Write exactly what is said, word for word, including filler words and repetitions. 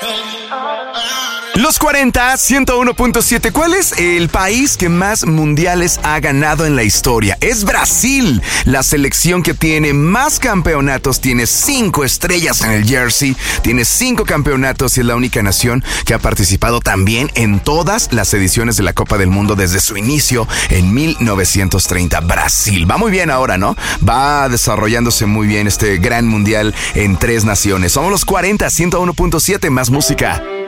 Los cuarenta, ciento uno punto siete. ¿Cuál es el país que más mundiales ha ganado en la historia? Es Brasil. La selección que tiene más campeonatos, tiene cinco estrellas en el jersey, tiene cinco campeonatos y es la única nación que ha participado también en todas las ediciones de la Copa del Mundo desde su inicio en mil novecientos treinta. Brasil. Va muy bien ahora, ¿no? Va desarrollándose muy bien este gran mundial en tres naciones. Somos los cuarenta, ciento uno punto siete, más música.